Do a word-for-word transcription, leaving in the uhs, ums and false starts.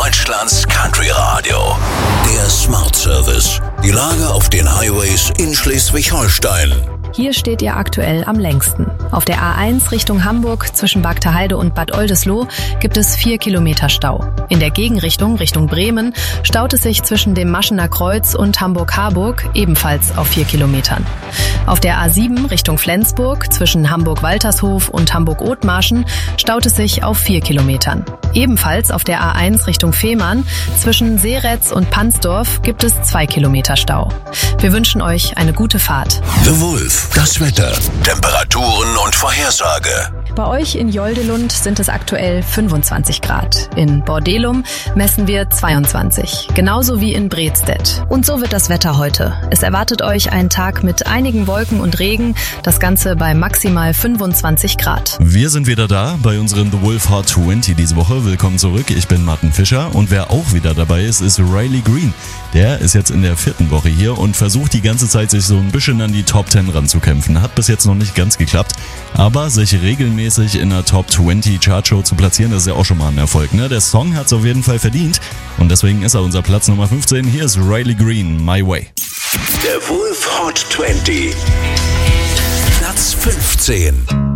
Deutschlands Country Radio. Der Smart Service. Die Lage auf den Highways in Schleswig-Holstein. Hier steht ihr aktuell am längsten. Auf der A eins Richtung Hamburg zwischen Bagterheide und Bad Oldesloe gibt es vier Kilometer Stau. In der Gegenrichtung, Richtung Bremen, staut es sich zwischen dem Maschener Kreuz und Hamburg-Harburg ebenfalls auf vier Kilometern. Auf der A sieben Richtung Flensburg zwischen Hamburg-Waltershof und Hamburg-Othmarschen staut es sich auf vier Kilometern. Ebenfalls auf der A eins Richtung Fehmarn zwischen Seretz und Pansdorf gibt es zwei Kilometer Stau. Wir wünschen euch eine gute Fahrt. The Wolf, das Wetter, Temperaturen und Vorhersage. Bei euch in Joldelund sind es aktuell fünfundzwanzig Grad. In Bordelum messen wir zweiundzwanzig, genauso wie in Bredstedt. Und so wird das Wetter heute. Es erwartet euch ein Tag mit einigen Wolken und Regen, das Ganze bei maximal fünfundzwanzig Grad. Wir sind wieder da bei unserem The Wolf Hot zwanzig diese Woche. Willkommen zurück, ich bin Martin Fischer und wer auch wieder dabei ist, ist Riley Green. Der ist jetzt in der vierten Woche hier und versucht die ganze Zeit, sich so ein bisschen an die Top zehn ranzukämpfen. Hat bis jetzt noch nicht ganz geklappt, aber sich regelmäßig in der Top zwanzig Chartshow zu platzieren, das ist ja auch schon mal ein Erfolg, ne? Der Song hat es auf jeden Fall verdient und deswegen ist er unser Platz Nummer fünfzehn. Hier ist Riley Green, My Way. Der Wolf Hot zwanzig. Platz fünfzehn.